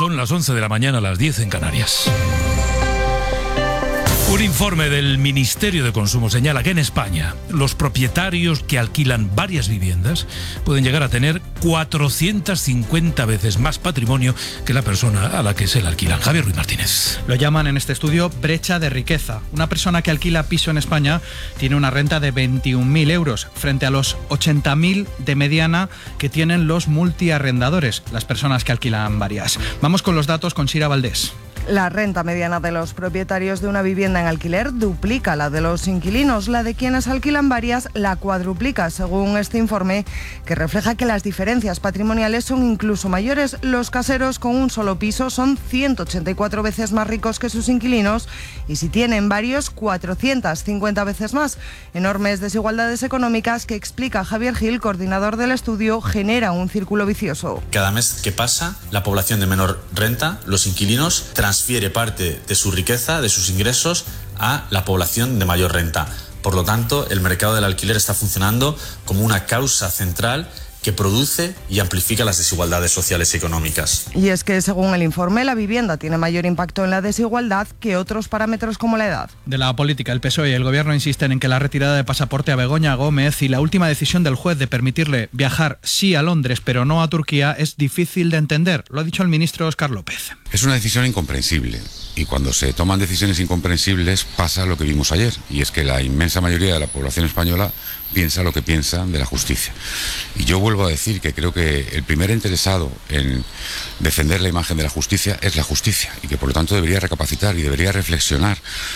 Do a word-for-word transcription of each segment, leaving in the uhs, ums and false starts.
Son las once de la mañana, las diez en Canarias. Un informe del Ministerio de Consumo señala que en España los propietarios que alquilan varias viviendas pueden llegar a tener cuatrocientas cincuenta veces más patrimonio que la persona a la que se le alquilan. Javier Ruiz Martínez. Lo llaman en este estudio brecha de riqueza. Una persona que alquila piso en España tiene una renta de veintiún mil euros frente a los ochenta mil de mediana que tienen los multiarrendadores, las personas que alquilan varias. Vamos con los datos con Sira Valdés. La renta mediana de los propietarios de una vivienda en alquiler duplica la de los inquilinos. La de quienes alquilan varias la cuadruplica, según este informe, que refleja que las diferencias patrimoniales son incluso mayores. Los caseros con un solo piso son ciento ochenta y cuatro veces más ricos que sus inquilinos y si tienen varios, cuatrocientas cincuenta veces más. Enormes desigualdades económicas que, explica Javier Gil, coordinador del estudio, genera un círculo vicioso. Cada mes que pasa, la población de menor renta, los inquilinos, transfiere parte de su riqueza, de sus ingresos, a la población de mayor renta. Por lo tanto, el mercado del alquiler está funcionando como una causa central que produce y amplifica las desigualdades sociales y económicas. Y es que, según el informe, la vivienda tiene mayor impacto en la desigualdad que otros parámetros como la edad. De la política, el P S O E y el Gobierno insisten en que la retirada de pasaporte a Begoña Gómez y la última decisión del juez de permitirle viajar sí a Londres pero no a Turquía es difícil de entender. Lo ha dicho el ministro Óscar López. Es una decisión incomprensible y cuando se toman decisiones incomprensibles pasa lo que vimos ayer, y es que la inmensa mayoría de la población española piensa lo que piensa de la justicia. Y yo vuelvo a decir que creo que el primer interesado en defender la imagen de la justicia es la justicia y que por lo tanto debería recapacitar y debería reflexionar,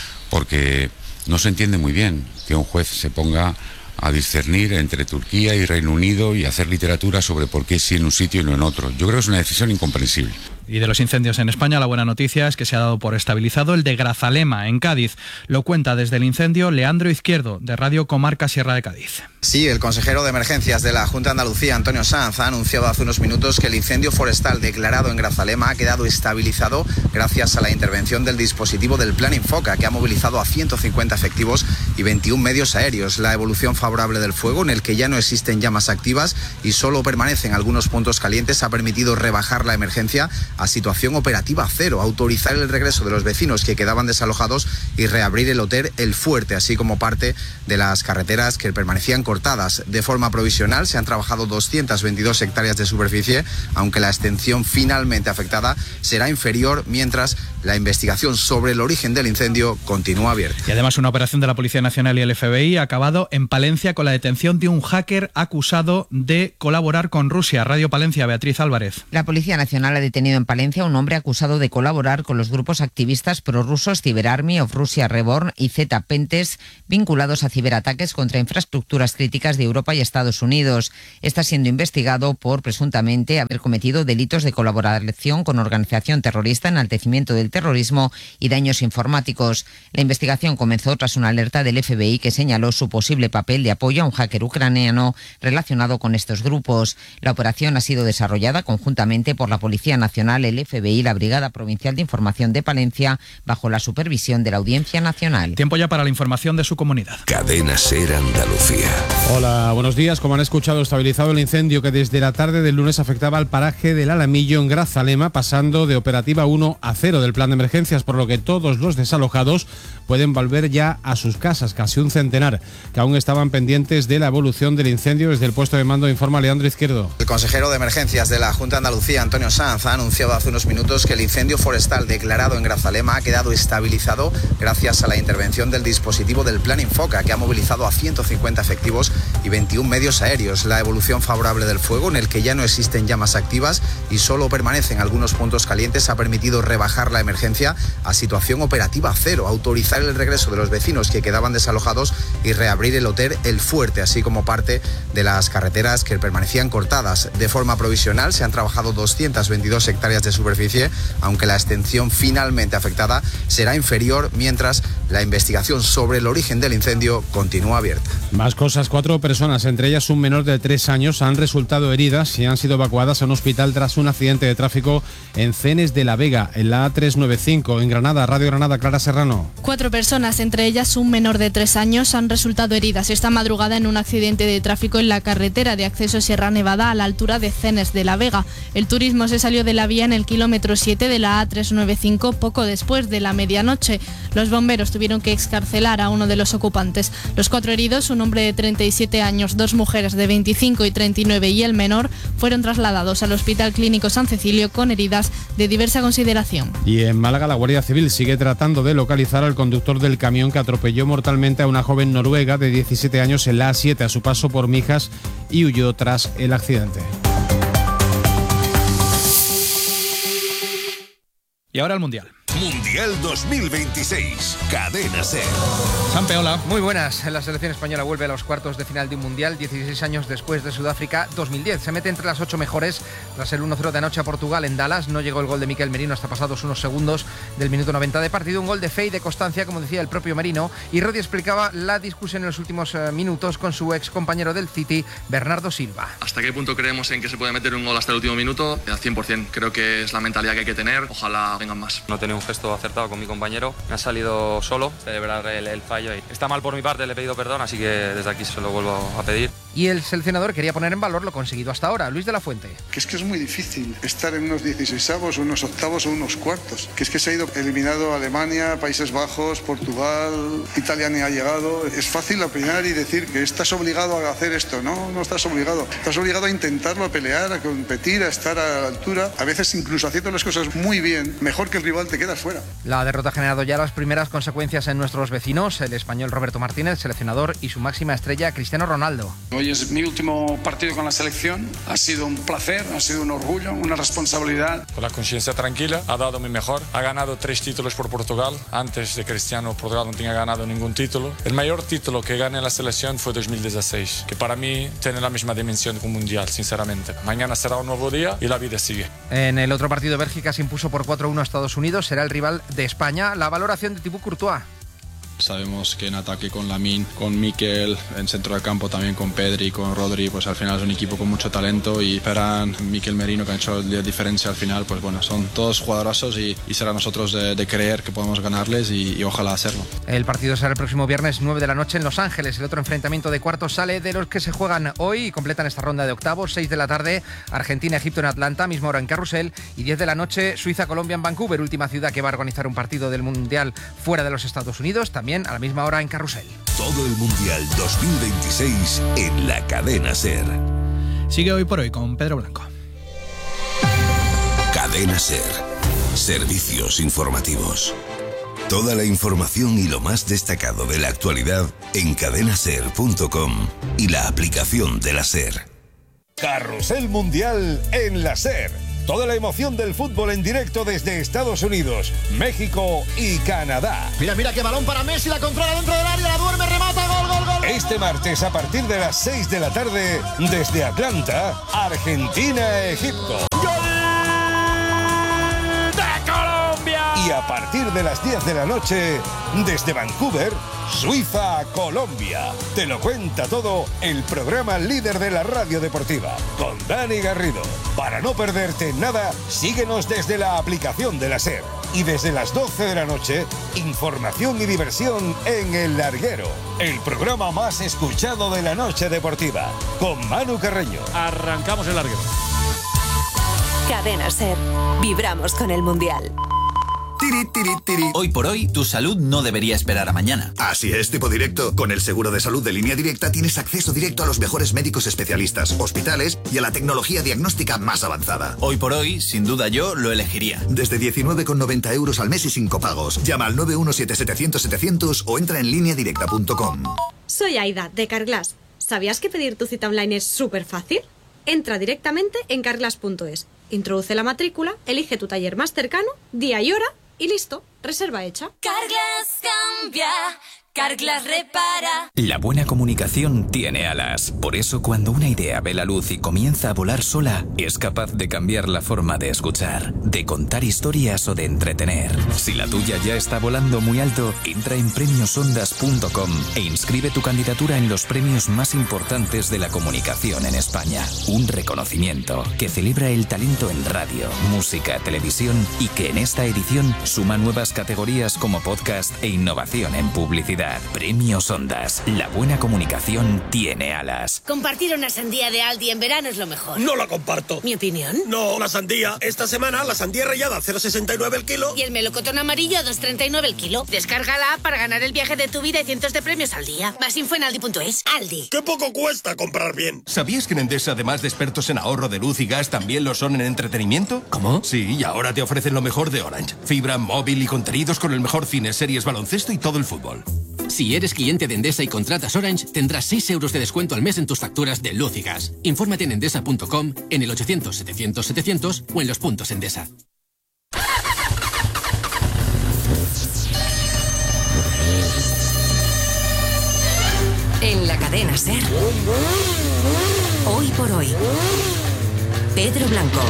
porque no se entiende muy bien que un juez se ponga a discernir entre Turquía y Reino Unido y hacer literatura sobre por qué sí en un sitio y no en otro. Yo creo que es una decisión incomprensible. Y de los incendios en España, la buena noticia es que se ha dado por estabilizado el de Grazalema, en Cádiz. Lo cuenta desde el incendio Leandro Izquierdo, de Radio Comarca Sierra de Cádiz. Sí, el consejero de Emergencias de la Junta de Andalucía, Antonio Sanz, ha anunciado hace unos minutos que el incendio forestal declarado en Grazalema ha quedado estabilizado gracias a la intervención del dispositivo del Plan Infoca, que ha movilizado a ciento cincuenta efectivos y veintiún medios aéreos. La evolución favorable del fuego, en el que ya no existen llamas activas y solo permanecen algunos puntos calientes, ha permitido rebajar la emergencia a situación operativa cero, autorizar el regreso de los vecinos que quedaban desalojados y reabrir el hotel El Fuerte, así como parte de las carreteras que permanecían cortadas. De forma provisional se han trabajado doscientas veintidós hectáreas de superficie, aunque la extensión finalmente afectada será inferior, mientras la investigación sobre el origen del incendio continúa abierta. Y además una operación de la Policía Nacional y el F B I ha acabado en Palencia con la detención de un hacker acusado de colaborar con Rusia. Radio Palencia, Beatriz Álvarez. La Policía Nacional ha detenido en Palencia a un hombre acusado de colaborar con los grupos activistas prorrusos Cyberarmy of Russia Reborn y Z-Pentes, vinculados a ciberataques contra infraestructuras críticas de Europa y Estados Unidos. Está siendo investigado por presuntamente haber cometido delitos de colaboración con organización terrorista, enaltecimiento del terrorismo y daños informáticos. La investigación comenzó tras una alerta del F B I que señaló su posible papel de apoyo a un hacker ucraniano relacionado con estos grupos. La operación ha sido desarrollada conjuntamente por la Policía Nacional, el F B I y la Brigada Provincial de Información de Palencia, bajo la supervisión de la Audiencia Nacional. Tiempo ya para la información de su comunidad. Cadena SER Andalucía. Hola, buenos días. Como han escuchado, estabilizado el incendio que desde la tarde del lunes afectaba al paraje del Alamillo en Grazalema, pasando de operativa uno a cero del plan de emergencias, por lo que todos los desalojados pueden volver ya a sus casas, casi un centenar, que aún estaban pendientes de la evolución del incendio. Desde el puesto de mando informa Leandro Izquierdo. El consejero de Emergencias de la Junta de Andalucía, Antonio Sanz, ha anunciado hace unos minutos que el incendio forestal declarado en Grazalema ha quedado estabilizado gracias a la intervención del dispositivo del Plan Infoca, que ha movilizado a ciento cincuenta efectivos y veintiún medios aéreos. La evolución favorable del fuego, en el que ya no existen llamas activas y solo permanecen algunos puntos calientes, ha permitido rebajar la emergencia a situación operativa cero, autorizar el regreso de los vecinos que quedaban desalojados y reabrir el hotel El Fuerte, así como parte de las carreteras que permanecían cortadas. De forma provisional se han trabajado doscientas veintidós hectáreas de superficie, aunque la extensión finalmente afectada será inferior, mientras La investigación sobre el origen del incendio continúa abierta. Más cosas, cuatro personas, entre ellas un menor de tres años, han resultado heridas y han sido evacuadas a un hospital tras un accidente de tráfico en Cenes de la Vega, en la A trescientos noventa y cinco, en Granada. Radio Granada, Clara Serrano. Cuatro personas, entre ellas un menor de tres años, han resultado heridas esta madrugada en un accidente de tráfico en la carretera de acceso Sierra Nevada a la altura de Cenes de la Vega. El turismo se salió de la vía en el kilómetro siete de la A trescientos noventa y cinco poco después de la medianoche. Los bomberos tuvieron que excarcelar a uno de los ocupantes. Los cuatro heridos, un hombre de treinta y siete años, dos mujeres de veinticinco y treinta y nueve y el menor, fueron trasladados al Hospital Clínico San Cecilio con heridas de diversa consideración. Y en Málaga, la Guardia Civil sigue tratando de localizar al conductor del camión que atropelló mortalmente a una joven noruega de diecisiete años en la A siete a su paso por Mijas y huyó tras el accidente. Y ahora el Mundial. Mundial dos mil veintiséis, Cadena SER. Sampe, hola. Muy buenas. La selección española vuelve a los cuartos de final de un Mundial dieciséis años después de Sudáfrica dos mil diez. Se mete entre las ocho mejores tras el uno cero de anoche a Portugal en Dallas. No llegó el gol de Mikel Merino hasta pasados unos segundos del minuto noventa de partido. Un gol de fe y de constancia, como decía el propio Merino. Y Rodi explicaba la discusión en los últimos uh, minutos con su ex compañero del City, Bernardo Silva. ¿Hasta qué punto creemos en que se puede meter un gol hasta el último minuto? Al cien por ciento. Creo que es la mentalidad que hay que tener. Ojalá vengan más. No tenía un gesto acertado con mi compañero. Me ha salido solo celebrar el, el fallo. Y está mal por mi parte, le he pedido perdón, así que desde aquí se lo vuelvo a pedir. Y el seleccionador quería poner en valor lo conseguido hasta ahora. Luis de la Fuente. Que es que es muy difícil estar en unos dieciseisavos, unos octavos o unos cuartos. Que es que se ha ido eliminado Alemania, Países Bajos, Portugal, Italia ni ha llegado. Es fácil opinar y decir que estás obligado a hacer esto. No, no estás obligado. Estás obligado a intentarlo, a pelear, a competir, a estar a la altura. A veces incluso haciendo las cosas muy bien, mejor que el rival te quedas fuera. La derrota ha generado ya las primeras consecuencias en nuestros vecinos. El español Roberto Martínez, seleccionador, y su máxima estrella, Cristiano Ronaldo. Hoy es mi último partido con la selección. Ha sido un placer, ha sido un orgullo, una responsabilidad. Con la conciencia tranquila, ha dado mi mejor. Ha ganado tres títulos por Portugal. Antes de Cristiano, Portugal no tenía ganado ningún título. El mayor título que gané en la selección fue dos mil dieciséis, que para mí tiene la misma dimensión que un mundial, sinceramente. Mañana será un nuevo día y la vida sigue. En el otro partido, Bélgica se impuso por cuatro uno a Estados Unidos. Será el rival de España. La valoración de Thibaut Courtois. Sabemos que en ataque con Lamine, con Mikel, en centro de campo también con Pedri, con Rodri, pues al final es un equipo con mucho talento y esperan Mikel Merino, que ha hecho la diferencia al final, pues bueno, son todos jugadorazos y, y será nosotros de, de creer que podemos ganarles y, y ojalá hacerlo. El partido será el próximo viernes nueve de la noche en Los Ángeles. El otro enfrentamiento de cuartos sale de los que se juegan hoy y completan esta ronda de octavos. seis de la tarde, Argentina-Egipto en Atlanta, misma hora en Carrusel, y diez de la noche, Suiza-Colombia en Vancouver, última ciudad que va a organizar un partido del Mundial fuera de los Estados Unidos, también a la misma hora en Carrusel. Todo el Mundial dos mil veintiséis en la Cadena SER. Sigue Hoy por Hoy con Pedro Blanco. Cadena SER. Servicios informativos. Toda la información y lo más destacado de la actualidad en cadena ser punto com y la aplicación de la SER. Carrusel Mundial en la SER. Toda la emoción del fútbol en directo desde Estados Unidos, México y Canadá. Mira, mira qué balón para Messi, la controla dentro del área, la duerme, remata, gol, gol, gol. Este martes a partir de las seis de la tarde, desde Atlanta, Argentina-Egipto. Y a partir de las diez de la noche, desde Vancouver, Suiza, Colombia. Te lo cuenta todo el programa líder de la radio deportiva, con Dani Garrido. Para no perderte nada, síguenos desde la aplicación de la SER. Y desde las doce de la noche, información y diversión en El Larguero, el programa más escuchado de la noche deportiva, con Manu Carreño. Arrancamos El Larguero. Cadena SER. Vibramos con el Mundial. Tiri, tiri, tiri. Hoy por hoy, tu salud no debería esperar a mañana. Así es, tipo directo. Con el seguro de salud de Línea Directa tienes acceso directo a los mejores médicos especialistas, hospitales y a la tecnología diagnóstica más avanzada. Hoy por hoy, sin duda yo lo elegiría. Desde diecinueve con noventa euros al mes y sin copagos. Llama al nueve uno siete setecientos setecientos o entra en línea directa punto com. Soy Aida, de Carglass. ¿Sabías que pedir tu cita online es súper fácil? Entra directamente en carglass punto es. Introduce la matrícula, elige tu taller más cercano, día y hora, y listo, reserva hecha. Carglass cambia, Carglass repara. La buena comunicación tiene alas. Por eso, cuando una idea ve la luz y comienza a volar sola, es capaz de cambiar la forma de escuchar, de contar historias o de entretener. Si la tuya ya está volando muy alto, entra en premios ondas punto com e inscribe tu candidatura en los premios más importantes de la comunicación en España. Un reconocimiento que celebra el talento en radio, música, televisión y que en esta edición suma nuevas categorías como podcast e innovación en publicidad. Premios Ondas. La buena comunicación tiene alas. Compartir una sandía de Aldi en verano es lo mejor. No la comparto. ¿Mi opinión? No, la sandía. Esta semana la sandía rallada a cero coma sesenta y nueve el kilo. Y el melocotón amarillo a dos coma treinta y nueve el kilo. Descarga la app para ganar el viaje de tu vida y cientos de premios al día. Más info en aldi punto es. Aldi. ¡Qué poco cuesta comprar bien! ¿Sabías que en Endesa, además de expertos en ahorro de luz y gas, también lo son en entretenimiento? ¿Cómo? Sí, y ahora te ofrecen lo mejor de Orange. Fibra, móvil y contenidos con el mejor cine, series, baloncesto y todo el fútbol. Si eres cliente de Endesa y contratas Orange, tendrás seis euros de descuento al mes en tus facturas de luz y gas. Infórmate en endesa punto com, en el ochocientos setecientos setecientos o en los puntos Endesa. En la cadena SER. Hoy por hoy. Pedro Blanco.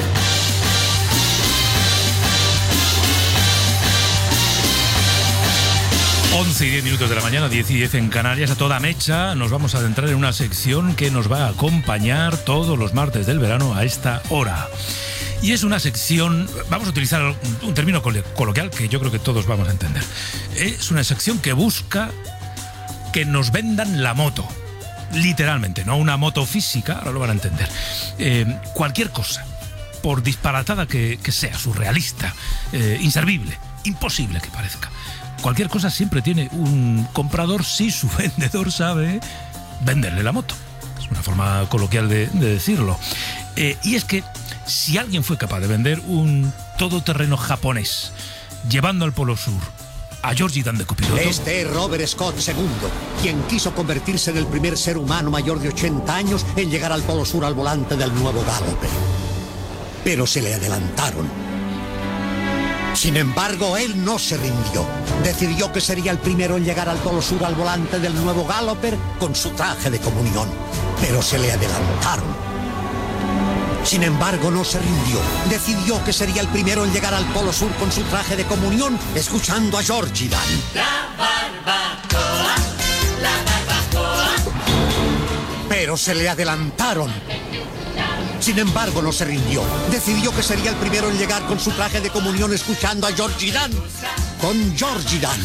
once y diez minutos de la mañana, diez y diez en Canarias, a toda mecha. Nos vamos a adentrar en una sección que nos va a acompañar todos los martes del verano a esta hora. Y es una sección, vamos a utilizar un, un término coloquial que yo creo que todos vamos a entender. Es una sección que busca que nos vendan la moto. Literalmente, no una moto física, ahora lo van a entender. Eh, cualquier cosa, por disparatada que, que sea, surrealista, eh, inservible, imposible que parezca. Cualquier cosa siempre tiene un comprador si su vendedor sabe venderle la moto. Es una forma coloquial de, de decirlo. Eh, y es que si alguien fue capaz de vender un todoterreno japonés llevando al Polo Sur a Georgie Dan de copiloto... Este es Robert Scott segundo, quien quiso convertirse en el primer ser humano mayor de ochenta años en llegar al Polo Sur al volante del nuevo Galloper. Pero se le adelantaron. Sin embargo, él no se rindió. Decidió que sería el primero en llegar al Polo Sur al volante del nuevo Galloper con su traje de comunión. Pero se le adelantaron. Sin embargo, no se rindió. Decidió que sería el primero en llegar al Polo Sur con su traje de comunión, escuchando a Georgie Dan. La barbacoa, la barbacoa. Pero se le adelantaron. Sin embargo, no se rindió. Decidió que sería el primero en llegar con su traje de comunión escuchando a Georgie Dan. Con Georgie Dan.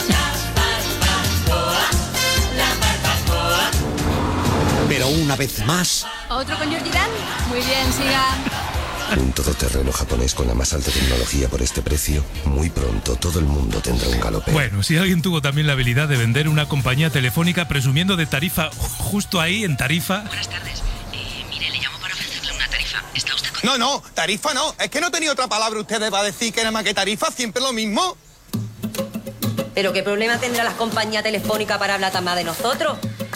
Pero una vez más... ¿Otro con Georgie Dan? Muy bien, siga. Un todoterreno japonés con la más alta tecnología por este precio. Muy pronto todo el mundo tendrá un Galloper. Bueno, si alguien tuvo también la habilidad de vender una compañía telefónica presumiendo de tarifa justo ahí, en tarifa... Buenas tardes. Eh, mire, le llamo para ofrecerle una tarifa. ¿Está usted con... No, no, tarifa no. Es que no tenía otra palabra ustedes para decir que nada más que tarifa, siempre lo mismo. ¿Pero qué problema tendrá la compañía telefónica para hablar tan más de nosotros?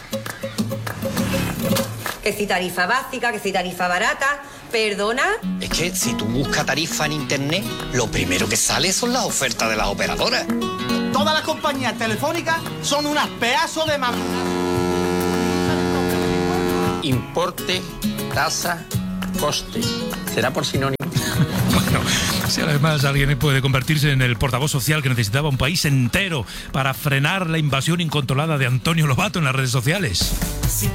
Que si tarifa básica, que si tarifa barata, ¿perdona? Es que si tú buscas tarifa en internet, lo primero que sale son las ofertas de las operadoras. Todas las compañías telefónicas son unas pedazos de mam... Importe, tasa, coste. ¿Será por sinónimo? Bueno, si además alguien puede convertirse en el portavoz social que necesitaba un país entero para frenar la invasión incontrolada de Antonio Lobato en las redes sociales. Si